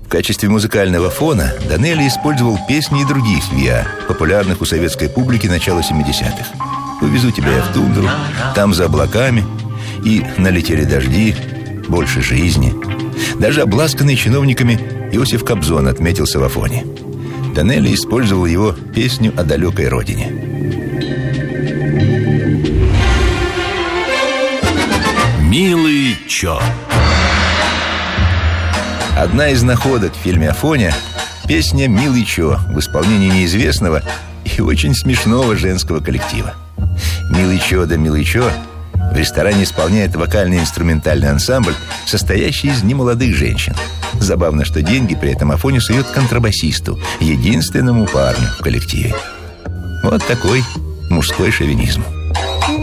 В качестве музыкального фона Данелли использовал песни и других ВИА, популярных у советской публики начала 70-х. «Увезу тебя я в тундру», «Там за облаками» и «Налетели дожди», «Больше жизни». Даже обласканный чиновниками Иосиф Кобзон отметился в Афоне. Данелли использовал его песню о далекой родине. «Милый чё». Одна из находок в фильме «Афоня» – песня «Милый чё» в исполнении неизвестного и очень смешного женского коллектива. «Милый чё да милый чё» в ресторане исполняет вокально-инструментальный ансамбль, состоящий из немолодых женщин. Забавно, что деньги при этом Афоня сует контрабасисту, единственному парню в коллективе. Вот такой мужской шовинизм.